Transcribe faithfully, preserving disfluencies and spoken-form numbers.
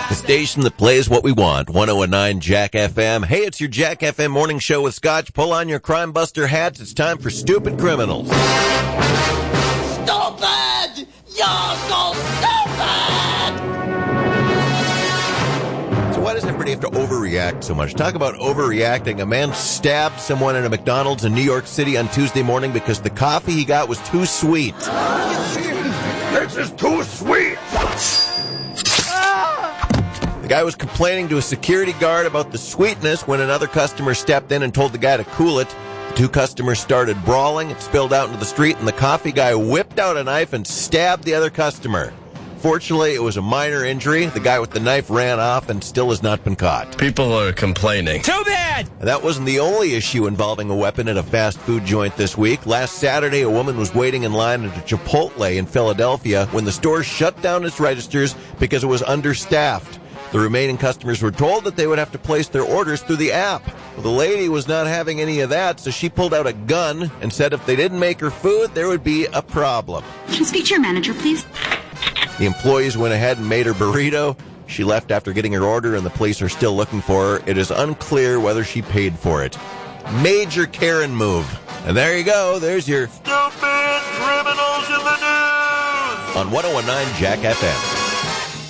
The station that plays what we want, one oh nine Jack F M. Hey, it's your Jack F M morning show with Scotch. Pull on your Crime Buster hats. It's time for Stupid Criminals. Stupid! You're so stupid! So why does everybody have to overreact so much? Talk about overreacting. A man stabbed someone at a McDonald's in New York City on Tuesday morning because the coffee he got was too sweet. This is too sweet! The guy was complaining to a security guard about the sweetness when another customer stepped in and told the guy to cool it. The two customers started brawling. It spilled out into the street, and the coffee guy whipped out a knife and stabbed the other customer. Fortunately, it was a minor injury. The guy with the knife ran off and still has not been caught. People are complaining. Too bad! That wasn't the only issue involving a weapon at a fast food joint this week. Last Saturday, a woman was waiting in line at a Chipotle in Philadelphia when the store shut down its registers because it was understaffed. The remaining customers were told that they would have to place their orders through the app. Well, the lady was not having any of that, so she pulled out a gun and said if they didn't make her food, there would be a problem. Can I speak to your manager, please? The employees went ahead and made her burrito. She left after getting her order, and the police are still looking for her. It is unclear whether she paid for it. Major Karen move. And there you go. There's your Stupid criminals in the news! on one oh nine Jack F M.